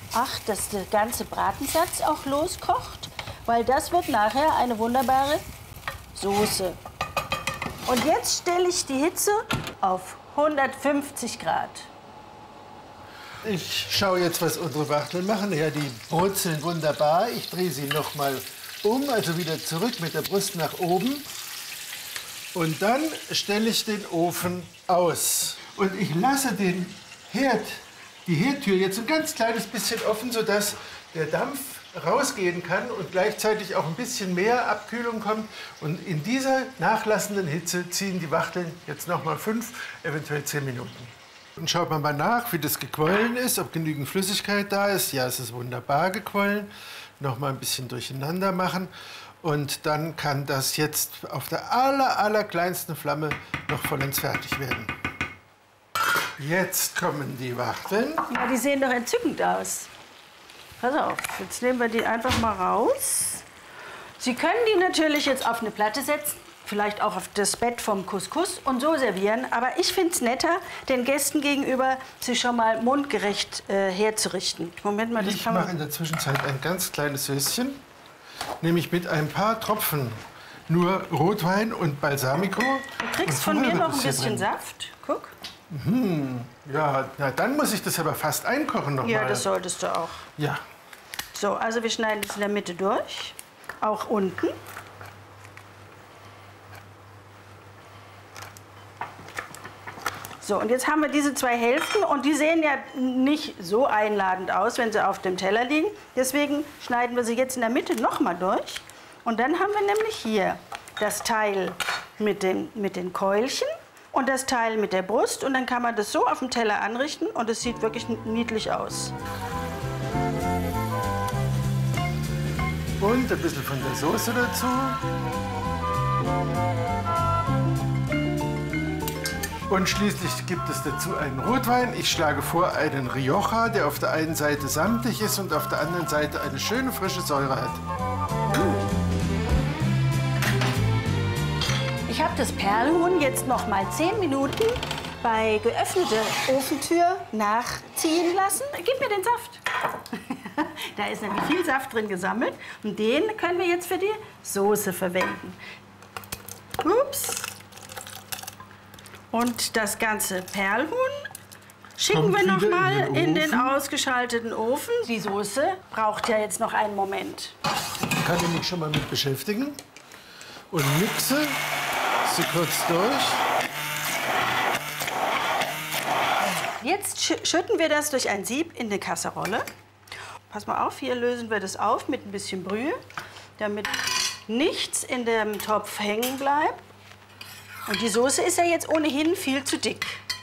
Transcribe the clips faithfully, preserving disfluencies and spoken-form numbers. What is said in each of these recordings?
Ach, dass der ganze Bratensatz auch loskocht, weil das wird nachher eine wunderbare Soße. Und jetzt stelle ich die Hitze auf hundertfünfzig Grad. Ich schaue jetzt, was unsere Wachteln machen. Ja, die brutzeln wunderbar. Ich drehe sie noch mal um, also wieder zurück mit der Brust nach oben. Und dann stelle ich den Ofen aus. Und ich lasse den Herd, die Herdtür jetzt ein ganz kleines bisschen offen, sodass der Dampf rausgehen kann und gleichzeitig auch ein bisschen mehr Abkühlung kommt. Und in dieser nachlassenden Hitze ziehen die Wachteln jetzt noch mal fünf, eventuell zehn Minuten. Und schaut man mal nach, wie das gequollen ist, ob genügend Flüssigkeit da ist. Ja, es ist wunderbar gequollen. Noch mal ein bisschen durcheinander machen. Und dann kann das jetzt auf der aller, aller kleinsten Flamme noch vollends fertig werden. Jetzt kommen die Wachteln. Ja, die sehen doch entzückend aus. Pass auf, jetzt nehmen wir die einfach mal raus. Sie können die natürlich jetzt auf eine Platte setzen, vielleicht auch auf das Bett vom Couscous und so servieren. Aber ich finde es netter, den Gästen gegenüber sie schon mal mundgerecht äh, herzurichten. Moment mal, das ich kann man... mache in der Zwischenzeit ein ganz kleines Höschen, nämlich mit ein paar Tropfen nur Rotwein und Balsamico. Du kriegst von mir noch ein bisschen Saft. Guck. Hm, ja, na, dann muss ich das aber fast einkochen noch Ja, mal. das solltest du auch. Ja. So, also wir schneiden das in der Mitte durch, auch unten. So, und jetzt haben wir diese zwei Hälften und die sehen ja nicht so einladend aus, wenn sie auf dem Teller liegen. Deswegen schneiden wir sie jetzt in der Mitte noch mal durch. Und dann haben wir nämlich hier das Teil mit den, mit den Keulchen und das Teil mit der Brust. Und dann kann man das so auf dem Teller anrichten und es sieht wirklich niedlich aus. Und ein bisschen von der Soße dazu. Und schließlich gibt es dazu einen Rotwein. Ich schlage vor einen Rioja, der auf der einen Seite samtig ist und auf der anderen Seite eine schöne frische Säure hat. Ich habe das Perlhuhn jetzt noch mal zehn Minuten bei geöffneter Ofentür nachziehen lassen. Gib mir den Saft. Da ist nämlich viel Saft drin gesammelt. Und den können wir jetzt für die Soße verwenden. Ups. Und das ganze Perlhuhn schicken wir noch mal in den ausgeschalteten Ofen. Die Soße braucht ja jetzt noch einen Moment. Ich kann ich mich schon mal mit beschäftigen und mixe sie kurz durch. Jetzt schütten wir das durch ein Sieb in eine Kasserolle. Pass mal auf, hier lösen wir das auf mit ein bisschen Brühe, damit nichts in dem Topf hängen bleibt. Und die Soße ist ja jetzt ohnehin viel zu dick.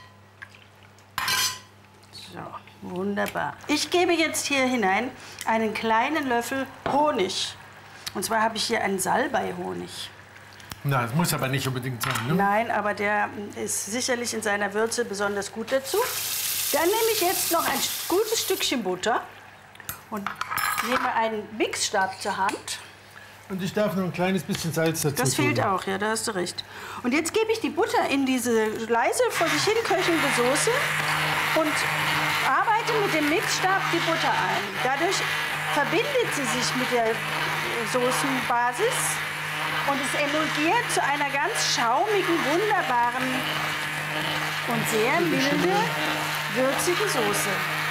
So, wunderbar. Ich gebe jetzt hier hinein einen kleinen Löffel Honig. Und zwar habe ich hier einen Salbei-Honig. Na, das muss aber nicht unbedingt sein, ne? Nein, aber der ist sicherlich in seiner Würze besonders gut dazu. Dann nehme ich jetzt noch ein gutes Stückchen Butter und nehme einen Mixstab zur Hand. Und ich darf noch ein kleines bisschen Salz dazu Das fehlt tun. auch, ja, da hast du recht. Und jetzt gebe ich die Butter in diese leise vor sich hin köchelnde Soße und arbeite mit dem Mixstab die Butter ein. Dadurch verbindet sie sich mit der Soßenbasis und es emulgiert zu einer ganz schaumigen, wunderbaren und sehr milde, würzige Soße.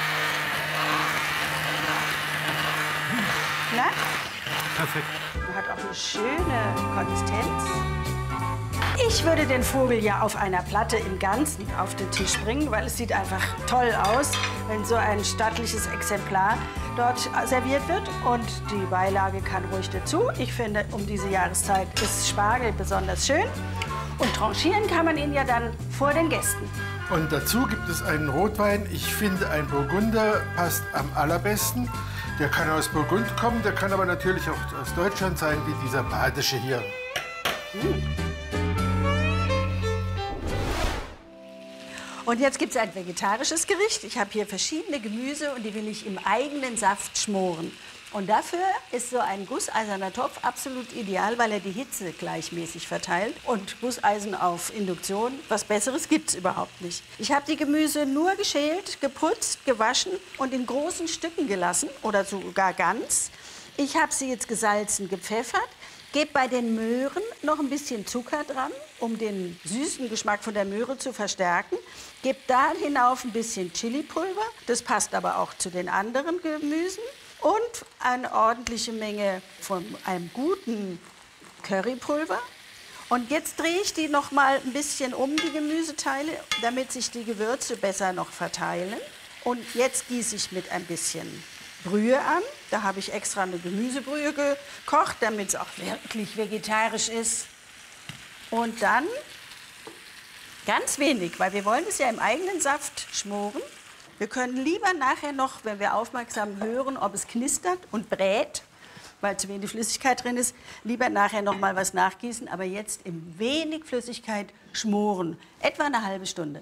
Na? Perfekt. Hat auch eine schöne Konsistenz. Ich würde den Vogel ja auf einer Platte im Ganzen auf den Tisch bringen, weil es sieht einfach toll aus, wenn so ein stattliches Exemplar dort serviert wird. Und die Beilage kann ruhig dazu. Ich finde, um diese Jahreszeit ist Spargel besonders schön. Und tranchieren kann man ihn ja dann vor den Gästen. Und dazu gibt es einen Rotwein. Ich finde, ein Burgunder passt am allerbesten. Der kann aus Burgund kommen, der kann aber natürlich auch aus Deutschland sein, wie dieser badische hier. Und jetzt gibt es ein vegetarisches Gericht. Ich habe hier verschiedene Gemüse und die will ich im eigenen Saft schmoren. Und dafür ist so ein gusseiserner Topf absolut ideal, weil er die Hitze gleichmäßig verteilt. Und Gusseisen auf Induktion, was Besseres gibt es überhaupt nicht. Ich habe die Gemüse nur geschält, geputzt, gewaschen und in großen Stücken gelassen oder sogar ganz. Ich habe sie jetzt gesalzen, gepfeffert. Gebe bei den Möhren noch ein bisschen Zucker dran, um den süßen Geschmack von der Möhre zu verstärken. Gebe da hinauf ein bisschen Chilipulver. Das passt aber auch zu den anderen Gemüsen. Und eine ordentliche Menge von einem guten Currypulver. Und jetzt drehe ich die noch mal ein bisschen um, die Gemüseteile, damit sich die Gewürze besser noch verteilen. Und jetzt gieße ich mit ein bisschen Brühe an. Da habe ich extra eine Gemüsebrühe gekocht, damit es auch wirklich vegetarisch ist. Und dann ganz wenig, weil wir wollen es ja im eigenen Saft schmoren. Wir können lieber nachher noch, wenn wir aufmerksam hören, ob es knistert und brät, weil zu wenig Flüssigkeit drin ist, lieber nachher noch mal was nachgießen. Aber jetzt in wenig Flüssigkeit schmoren, etwa eine halbe Stunde.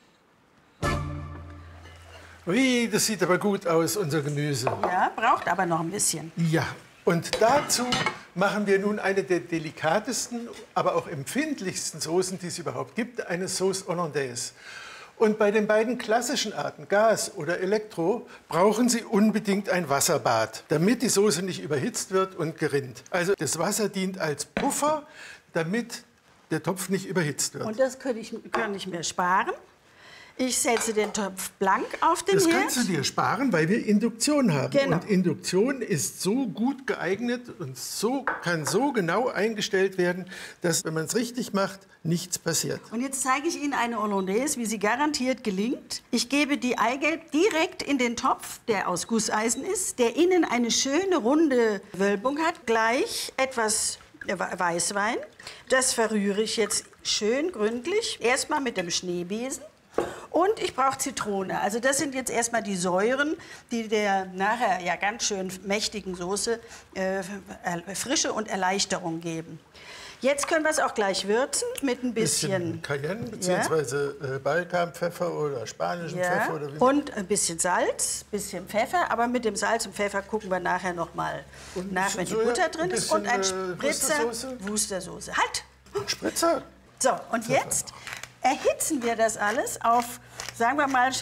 Ui, das sieht aber gut aus, unser Gemüse. Ja, braucht aber noch ein bisschen. Ja, und dazu machen wir nun eine der delikatesten, aber auch empfindlichsten Soßen, die es überhaupt gibt, eine Sauce Hollandaise. Und bei den beiden klassischen Arten, Gas oder Elektro, brauchen Sie unbedingt ein Wasserbad, damit die Soße nicht überhitzt wird und gerinnt. Also das Wasser dient als Puffer, damit der Topf nicht überhitzt wird. Und das kann ich, kann ich mir sparen. Ich setze den Topf blank auf den Das Herd. kannst du dir sparen, weil wir Induktion haben. Genau. Und Induktion ist so gut geeignet und so, kann so genau eingestellt werden, dass, wenn man es richtig macht, nichts passiert. Und jetzt zeige ich Ihnen eine Hollandaise, wie sie garantiert gelingt. Ich gebe die Eigelb direkt in den Topf, der aus Gusseisen ist, der innen eine schöne runde Wölbung hat, gleich etwas Weißwein. Das verrühre ich jetzt schön gründlich. Erstmal mit dem Schneebesen. Und ich brauche Zitrone. Also das sind jetzt erstmal die Säuren, die der nachher ja ganz schön mächtigen Soße äh, Frische und Erleichterung geben. Jetzt können wir es auch gleich würzen mit ein bisschen, bisschen Cayenne bzw. Ja. Balkanpfeffer oder spanischen ja. Pfeffer. Oder wie und ein bisschen Salz, ein bisschen Pfeffer. Aber mit dem Salz und Pfeffer gucken wir nachher noch mal nach, wenn die Butter drin ist. Und ein Spritzer Wustersoße. Halt! Ein Spritzer? So, und jetzt erhitzen wir das alles auf, sagen wir mal,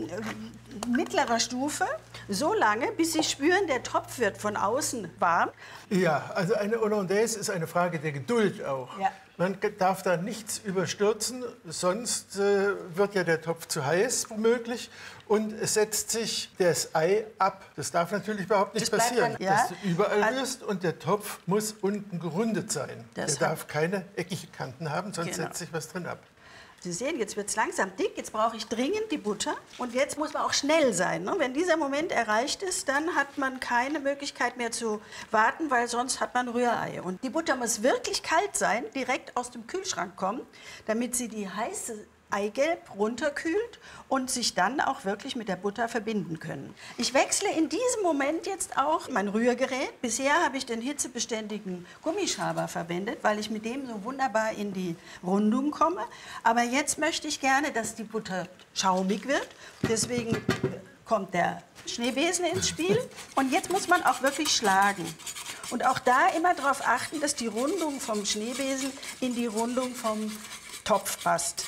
mittlerer Stufe, so lange, bis Sie spüren, der Topf wird von außen warm. Ja, also eine Hollandaise ist eine Frage der Geduld auch. Ja. Man darf da nichts überstürzen, sonst äh, wird ja der Topf zu heiß, womöglich. Und es setzt sich das Ei ab. Das darf natürlich überhaupt nicht Das bleibt passieren, dann, ja. dass du überall Also- wirst und der Topf muss unten gerundet sein. Das Der hat- darf keine eckigen Kanten haben, sonst Genau. setzt sich was drin ab. Sie sehen, jetzt wird es langsam dick, jetzt brauche ich dringend die Butter. Und jetzt muss man auch schnell sein. Ne? Wenn dieser Moment erreicht ist, dann hat man keine Möglichkeit mehr zu warten, weil sonst hat man Rührei. Und die Butter muss wirklich kalt sein, direkt aus dem Kühlschrank kommen, damit sie die heiße Eigelb runterkühlt und sich dann auch wirklich mit der Butter verbinden können. Ich wechsle in diesem Moment jetzt auch mein Rührgerät. Bisher habe ich den hitzebeständigen Gummischaber verwendet, weil ich mit dem so wunderbar in die Rundung komme. Aber jetzt möchte ich gerne, dass die Butter schaumig wird. Deswegen kommt der Schneebesen ins Spiel. Und jetzt muss man auch wirklich schlagen. Und auch da immer darauf achten, dass die Rundung vom Schneebesen in die Rundung vom Topf passt.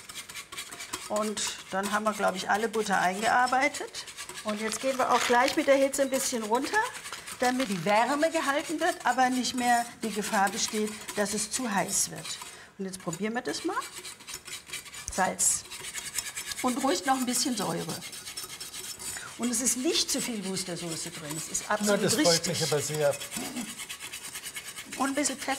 Und dann haben wir, glaube ich, alle Butter eingearbeitet. Und jetzt gehen wir auch gleich mit der Hitze ein bisschen runter, damit die Wärme gehalten wird, aber nicht mehr die Gefahr besteht, dass es zu heiß wird. Und jetzt probieren wir das mal. Salz. Und ruhig noch ein bisschen Säure. Und es ist nicht zu viel Wustersoße drin. Es ist absolut Na, das richtig. freut mich aber sehr. Und ein bisschen Pfeffer.